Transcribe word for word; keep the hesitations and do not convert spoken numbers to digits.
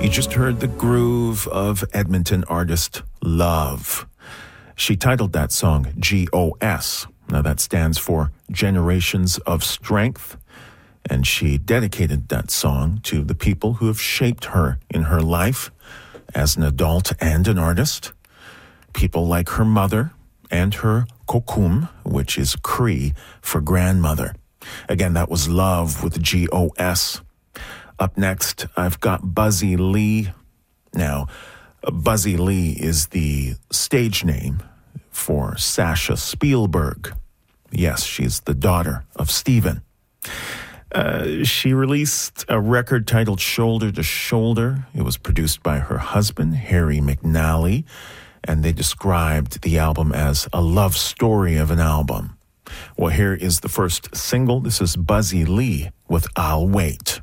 You just heard the groove of Edmonton artist Love. She titled that song G O S. Now that stands for Generations of Strength. And she dedicated that song to the people who have shaped her in her life as an adult and an artist. People like her mother and her kokum, which is Cree for grandmother. Again, that was Love with G O S. Up next, I've got Buzzy Lee. Now, Buzzy Lee is the stage name for Sasha Spielberg. Yes, she's the daughter of Steven. Uh, she released a record titled Shoulder to Shoulder. It was produced by her husband, Harry McNally, and they described the album as a love story of an album. Well, here is the first single. This is Buzzy Lee with I'll Wait.